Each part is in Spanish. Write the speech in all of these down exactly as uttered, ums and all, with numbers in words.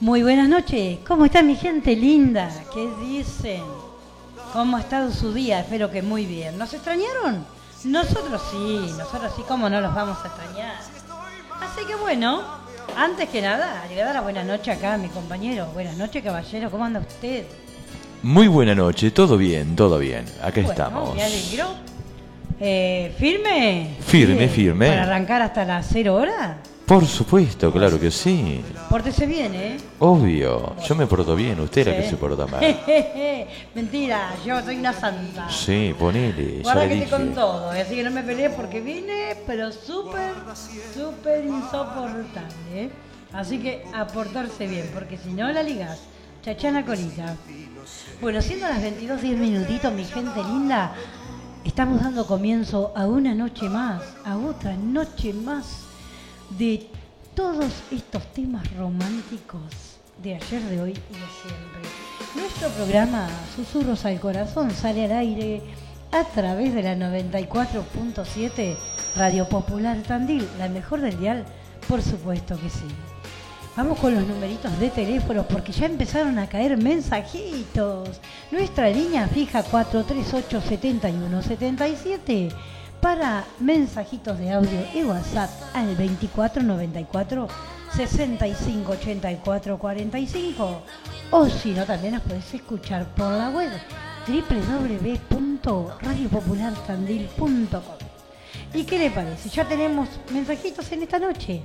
Muy buenas noches, ¿cómo está mi gente linda? ¿Qué dicen? ¿Cómo ha estado su día? Espero que muy bien. ¿Nos extrañaron? Nosotros sí, nosotros sí, ¿cómo no los vamos a extrañar? Así que bueno, antes que nada, le voy a dar la buena noche acá a mi compañero. Buenas noches, caballero, ¿cómo anda usted? Muy buena noche, todo bien, todo bien, acá Bueno, estamos. me alegro. Eh, ¿Firme? Firme, Sí, firme. ¿Para arrancar hasta las cero horas? Por supuesto, claro que sí. Pórtese bien, ¿eh? Obvio, yo me porto bien, usted es la Sí. que se porta mal. Mentira, yo soy una santa. Sí, ponele, ya Guarda le que te dije. con todo, así que no me pelees porque vine, pero súper, súper insoportable, ¿eh? Así que a portarse bien, porque si no la ligás. Chachana colita. Bueno, siendo las veintidós diez minutitos, mi gente linda, estamos dando comienzo a una noche más, a otra noche más de todos estos temas románticos de ayer, de hoy y de siempre. Nuestro programa Susurros al Corazón sale al aire a través de la noventa y cuatro punto siete Radio Popular Tandil, la mejor del dial, por supuesto que sí. Vamos con los numeritos de teléfonos porque ya empezaron a caer mensajitos. Nuestra línea fija cuatro tres ocho, siete uno siete siete para mensajitos de audio y WhatsApp al veinticuatro noventa y cuatro, sesenta y cinco ochenta y cuatro cuarenta y cinco, o si no también nos podés escuchar por la web doble u doble u doble u punto radio popular tandil punto com. ¿Y qué le parece? Ya tenemos mensajitos en esta noche.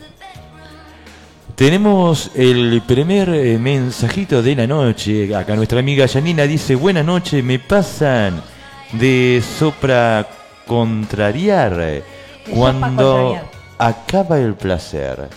Tenemos el primer eh, mensajito de la noche. Acá nuestra amiga Janina dice: buenas noches, me pasan de sopra contrariar De cuando sopa contrariar. acaba el placer.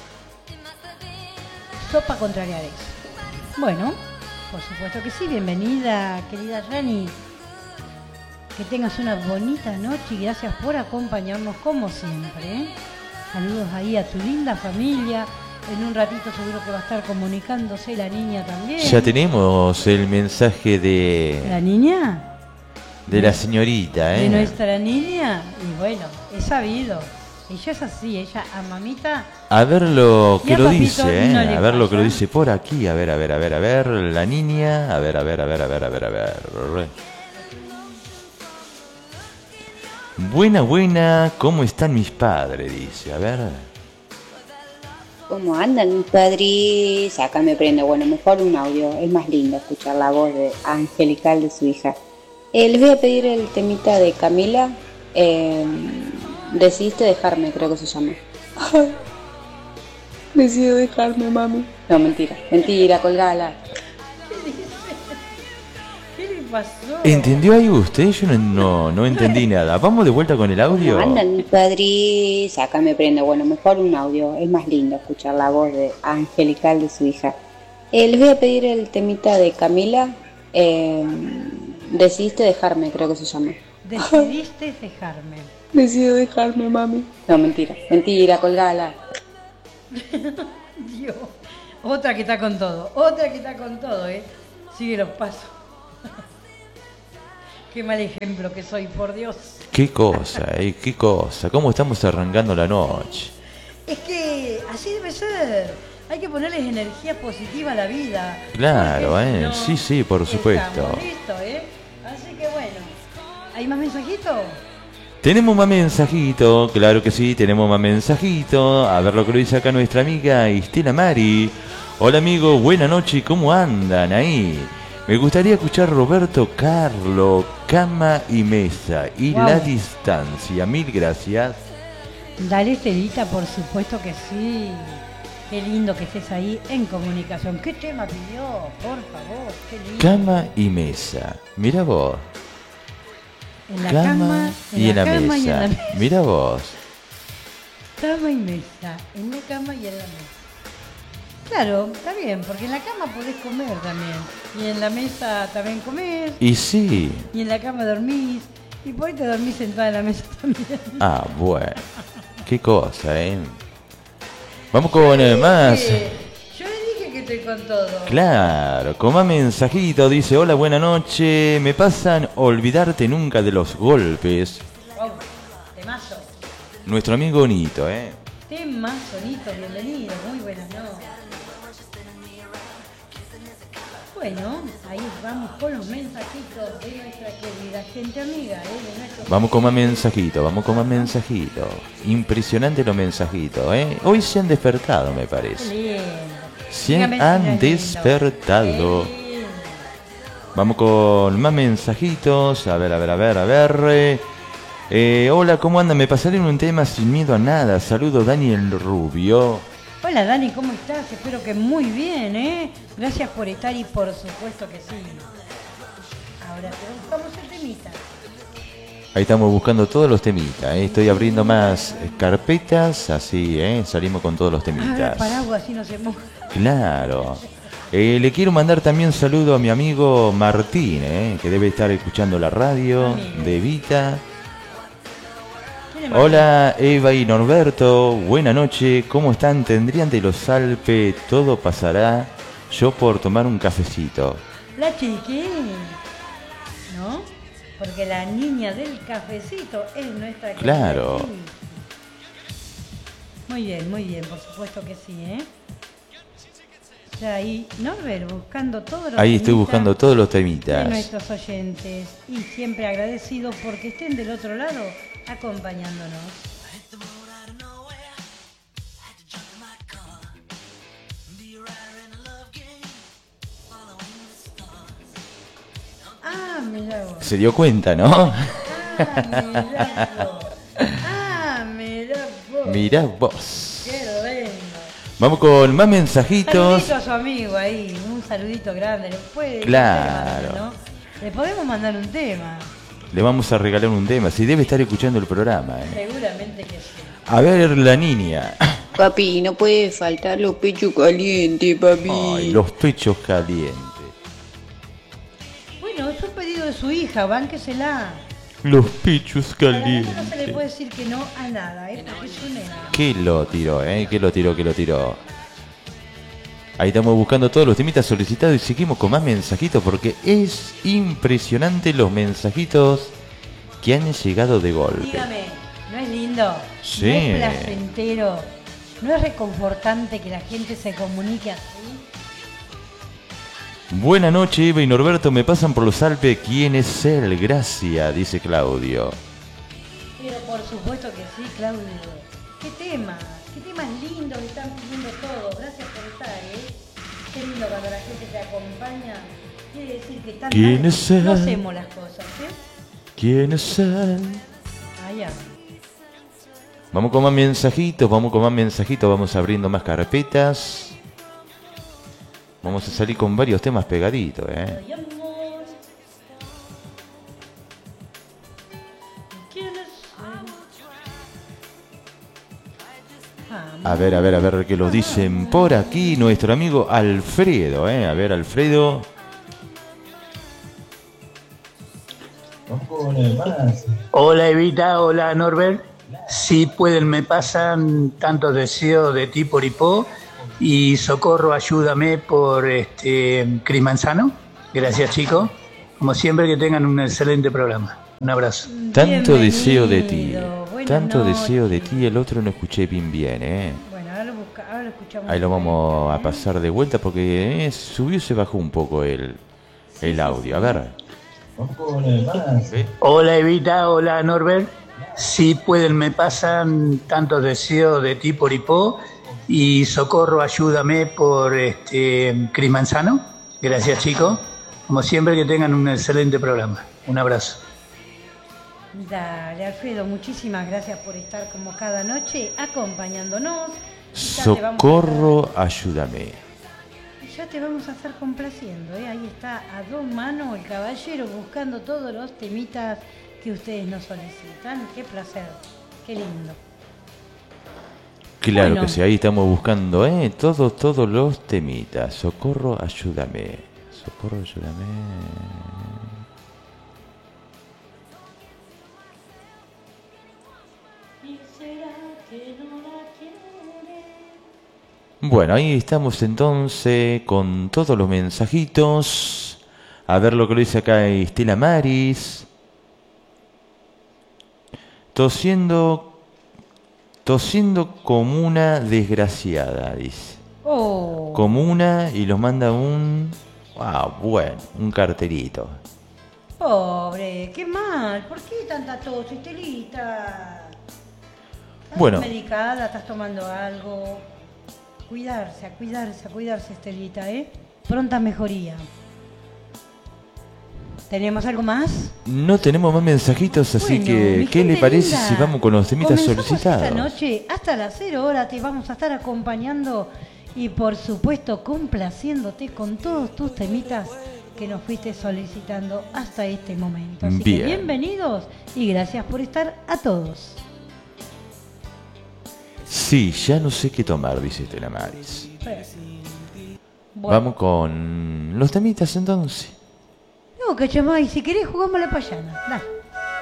Sopa contrariar es. Bueno, por supuesto que sí. Bienvenida, querida Rani. Que tengas una bonita noche y gracias por acompañarnos como siempre, ¿eh? Saludos ahí a tu linda familia. En un ratito seguro que va a estar comunicándose la niña también. Ya tenemos el mensaje de, ¿La niña? de la señorita, De ¿eh? nuestra niña. Y bueno, es sabido. Ella es así, ella a mamita. A ver lo Y que a lo papito dice, ¿eh? no le A ver lo que lo pasa. dice por aquí. A ver, a ver, a ver, a ver. La niña. A ver, a ver, a ver, a ver, a ver, a ver. Buena, buena. ¿Cómo están mis padres? Dice. A ver. ¿Cómo andan mis padres? Acá me prende, bueno, mejor un audio. Es más lindo escuchar la voz de angelical de su hija. Eh, les voy a pedir el temita de Camila. Eh, decidiste dejarme, creo que se llama. Decido dejarme, mami. No, mentira, mentira, colgala. ¿Qué le pasó? ¿Entendió ahí usted? Yo no, no, no entendí nada. Vamos de vuelta con el audio. ¿Cómo andan mis padres? Acá me prende, bueno, mejor un audio. Es más lindo escuchar la voz de angelical de su hija. Eh, les voy a pedir el temita de Camila. Eh, decidiste dejarme, creo que se llama. Decidiste dejarme. Decido dejarme, mami. No, mentira, mentira, colgala. Dios. Otra que está con todo. Otra que está con todo, ¿eh? Sigue los pasos. Qué mal ejemplo que soy, por Dios. Qué cosa, ¿eh? Qué cosa. ¿Cómo estamos arrancando la noche? Es que así debe ser. Hay que ponerles energía positiva a la vida. Claro, Porque si ¿eh? no, Sí, sí, por supuesto. Estamos listos, ¿eh? Así que bueno. ¿Hay más mensajitos? Tenemos más mensajito, claro que sí, tenemos más mensajito. A ver lo que lo dice acá nuestra amiga Estela Mari. Hola amigos, buena noche, ¿cómo andan ahí? Me gustaría escuchar Roberto Carlo, Cama y Mesa y Wow. La Distancia. Mil gracias. Dale, Estelita, por supuesto que sí. Qué lindo que estés ahí en comunicación. ¿Qué tema pidió? Por favor, qué lindo. Cama y Mesa. Mira vos. En la Cama, cama, en y, en la cama y en la mesa. mesa. Mira vos. Cama y mesa, en la cama y en la mesa. Claro, está bien, porque en la cama podés comer también. Y en la mesa también comés. Y sí. Y en la cama dormís. Y por ahí te dormís sentada en la mesa también. Ah, bueno. Qué cosa, ¿eh? Vamos con eh, más. Eh, Yo le dije que estoy con todo. Claro, con más mensajito. Dice: hola, buena noche. Me pasan olvidarte nunca de los golpes. Wow, temazo. Nuestro amigo Nito, ¿eh? Temazo, Nito, bienvenido. Muy buenas noches. Bueno, ahí vamos con los mensajitos de nuestra querida gente amiga, ¿eh? De nuestro... Vamos con más mensajitos, vamos con más mensajitos. Impresionante los mensajitos, ¿eh? Hoy se han despertado, me parece. Lindo. Se Dígame si no han es lindo. despertado. Qué lindo. Vamos con más mensajitos. A ver, a ver, a ver, a ver. Eh, eh, hola, ¿cómo andan? Me pasaré un tema sin miedo a nada. Saludo, Daniel Rubio. Hola Dani, ¿cómo estás? Espero que muy bien, ¿eh? Gracias por estar y por supuesto que sí. Ahora te buscamos el temita. Ahí estamos buscando todos los temitas, ¿eh? Estoy abriendo más carpetas, así, ¿eh? Salimos con todos los A ver, temitas. paraguas, así no se moja. Claro. Eh, le quiero mandar también saludo a mi amigo Martín, ¿eh? Que debe estar escuchando la radio Amigo. de Vita. ¿Quién es Martín? Hola Eva y Norberto, buena noche, ¿cómo están? ¿Tendrían de los Alpes? Todo pasará, yo por tomar un cafecito. La chiqui, ¿no? Porque la niña del cafecito es nuestra querida Claro. Chiqui. Muy bien, muy bien, por supuesto que sí, ¿eh? Ya ahí, Norbert, buscando todos los Ahí estoy temitas buscando todos los de temitas. nuestros oyentes y siempre agradecido porque estén del otro lado acompañándonos. Ah, mirá vos. Se dio cuenta, ¿no? Ah, mirá vos. Ah, mirá vos. Mirá vos. Qué lindo. Vamos con más mensajitos. Saludito a su amigo ahí, un saludito grande. Le puede- Claro. ¿no? Le podemos mandar un tema, Le vamos a regalar un tema, si debe estar escuchando el programa, ¿eh? seguramente que sí. A ver, la niña. Papi, no puede faltar los pechos calientes, papi. Ay, los pechos calientes. Bueno, es un pedido de su hija, bánquesela. Los pechos A la niña no se le calientes. puede decir que no a nada, ¿eh? Porque es su nena. ¿Qué lo tiró, eh? ¿Qué lo tiró, qué lo tiró? Ahí estamos buscando todos los temitas solicitados y seguimos con más mensajitos porque es impresionante los mensajitos que han llegado de golpe. Dígame, ¿no es lindo? Sí. ¿No es placentero? ¿No es reconfortante que la gente se comunique así? Buena noche, Eva y Norberto. Me pasan por los Alpes. ¿Quién es él? Gracias, dice Claudio. Pero por supuesto que sí, Claudio. ¿Qué tema? ¿Qué temas lindos están pidiendo todos? Gracias por estar, ¿eh? Qué lindo cuando la gente te acompaña. Quiere decir que están ¿Quién mal, es él? no hacemos las cosas, ¿eh? ¿Quién es él? Allá. Vamos con más mensajitos, vamos con más mensajitos, vamos abriendo más carpetas. Vamos a salir con varios temas pegaditos, ¿eh? Ay, amor. ¿Quién es él? A ver, a ver, a ver qué lo dicen por aquí nuestro amigo Alfredo, ¿eh? A ver, Alfredo. Hola Evita, hola Norbert. Si pueden me pasan tantos deseos de ti por Hipó y socorro, ayúdame por este Cris Manzano. Gracias chicos. Como siempre que tengan un excelente programa. Un abrazo. Tanto deseo de ti, Bienvenido, buenas tanto noches. deseo de ti, el otro no escuché bien bien, ¿eh? Bueno, ahora lo, busca, ahora lo escuchamos. Ahí lo vamos a ¿eh? pasar de vuelta porque eh, subió y se bajó un poco el, el audio. A ver. ¿Ve? Hola Evita, hola Norbert. Si pueden me pasan tantos deseos de ti por Hipó y socorro, ayúdame por este Cris Manzano. Gracias chicos. Como siempre que tengan un excelente programa. Un abrazo. Dale, Alfredo, muchísimas gracias por estar como cada noche acompañándonos. Ya te vamos a Socorro, ayúdame. estar- Ya te vamos a estar complaciendo, ¿eh? Ahí está a dos manos el caballero buscando todos los temitas que ustedes nos solicitan. Qué placer, qué lindo. Claro Bueno. que sí, ahí estamos buscando, ¿eh? Todos, todos los temitas. Socorro, ayúdame. Socorro, ayúdame. Bueno, ahí estamos entonces con todos los mensajitos. A ver lo que lo dice acá Estela Maris. Tosiendo, tosiendo como una desgraciada, dice. Oh, Como una y los manda un Ah, bueno, un cartelito. Pobre, qué mal. ¿Por qué tanta tos, Estelita? ¿Estás Bueno. medicada? ¿Estás tomando algo? Cuidarse, a cuidarse, a cuidarse, Estelita, ¿eh? Pronta mejoría. ¿Tenemos algo más? No tenemos más mensajitos, así Bueno, que mi ¿qué le gente parece linda, si vamos con los temitas comenzamos solicitados? Esta noche hasta las cero horas te vamos a estar acompañando y por supuesto complaciéndote con todos tus temitas que nos fuiste solicitando hasta este momento. Así Bien. que bienvenidos y gracias por estar a todos. Sí, ya no sé qué tomar, dice Estela Maris. Bueno. Vamos con los temitas entonces. No, que chamay, si querés jugamos a la payana. Dale.